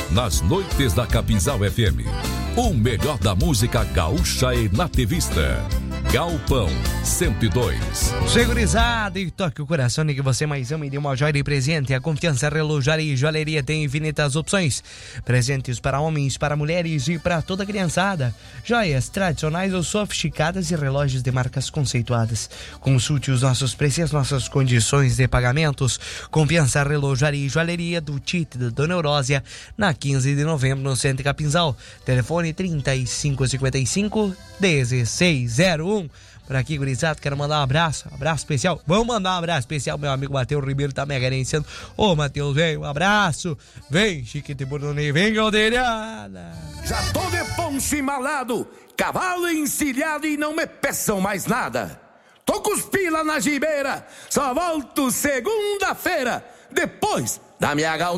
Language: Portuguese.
nas noites da Capinzal FM. O melhor da música gaúcha e nativista. Galpão 102. Segurizado e toque o coração de que você mais ama e de uma joia de presente. A Confiança Relojaria e Joalheria tem infinitas opções. Presentes para homens, para mulheres e para toda a criançada. Joias tradicionais ou sofisticadas e relógios de marcas conceituadas. Consulte os nossos preços, nossas condições de pagamentos. Confiança Relojaria e Joalheria do Tite da Dona Eurósia, na 15 de novembro, no centro de Capinzal. Telefone 3555-1601. Por aqui, gurizada, quero mandar um abraço especial. Vamos mandar um abraço especial, meu amigo Matheus Ribeiro tá me agenciando. Ô, Matheus, vem, um abraço. Vem, Chiquete Bordonei, vem, Galdeirada. Já tô de poncho embalado, cavalo encilhado e não me peçam mais nada. Tô com os pila na gibeira, só volto segunda-feira, depois da minha